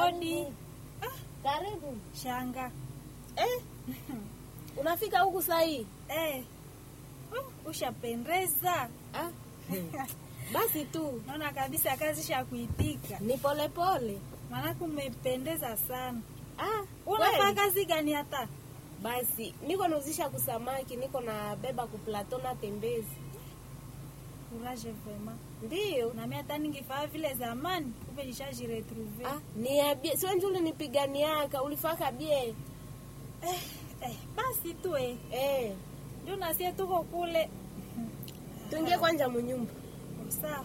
Odi. Karibu. Shanga. Unafika huku sahi? Ushapendeza. Basi tu. Naona kabisa kazi sha kuitika. Ni pole pole. Maana kumependeza sana. Unafanya kazi gani hata? Basi, niko nauzisha kusamaki, niko na beba kuplatona tembezi. Courage vraiment. Ndio. Na mimi hata ningefaa vile zamani, kumbe nishajiretrouver. Niambie, sio njuli nipiganiaka, ulifaka bie. Basi tu Ndio nasia tuko kule. Tuingie kwanza mnyumba. Sawa.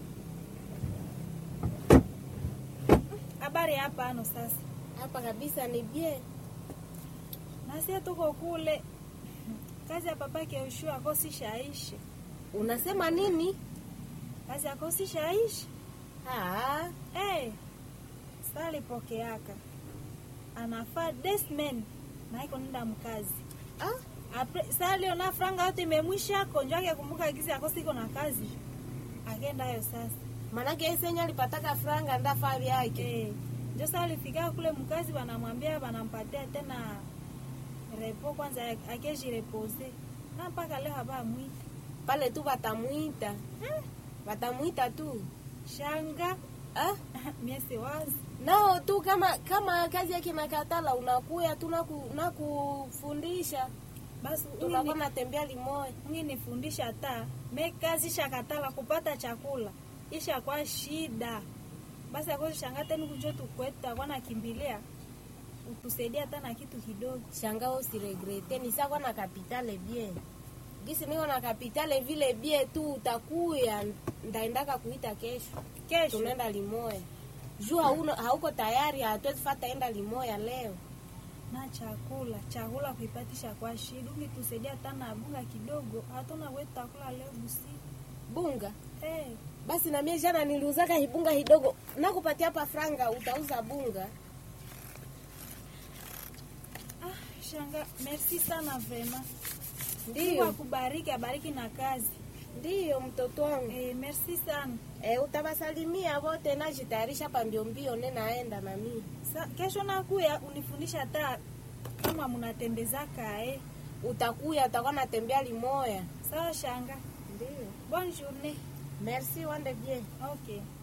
Habari hapa ano sasa. Hapa kabisa ni bie. Nasia tuko kule. Kazi ya papake Yoshua kosi shaishi. Unasema nini? Kazi ya kosi shaishi. Sali pokeaka. Anafaa desmen na iko nenda mkazi. Sali ona franga yote imemwisha konjo yake kumbuka gizi akosi iko na kazi. Agenda hayo sasa. Manake yesenya alipataka franga ndafa yake. Ndio sali fika kule mkazi wanamwambia wanampatia tena repo kwanza akeji repose. Na mpaka leo haba mwita. Pale tu watamuita. Watamuita tu. Shanga. Miesi wazi. Nao tu kama kazi yake nakatala unakuya tu na kufundisha. Basi tunakuwa natembea limoja. Mimi nifundisha hata kazi shakatala kupata chakula. Isha kwa shida. Basi akozi shangate nikujua tukweta kwa nakimbilia. Utusaidia hata na kitu kidogo. Shanga usiregrete ni sawa na kapitale bien. Gisi niko na kapitale vile bie tu utakuya ndaendaka kuita kesho. Tunaenda limoya. Jua hauko tayari hatuwezi fata enda limoya leo. Na chakula kuipatisha kwa shida. Ungetusaidia hata na bunga kidogo. Hatuna wetu takula leo usiku. Bunga? Basi na mimi jana niliuzaka hibunga kidogo. Nakupatia hapa franga utauza bunga. Shanga, merci sana vema. Ndio. Akubariki, abariki na kazi. Ndio mtoto wangu. Merci sana. Utawasalimia wote na jitayarisha hapa mbio naenda na mimi. Kesho nakuya unifundisha hata kama mnatembezaka Utakuya utakuwa natembea limoya. Sawa shanga. Ndio. Bonne journée. Merci wande bien. Okay.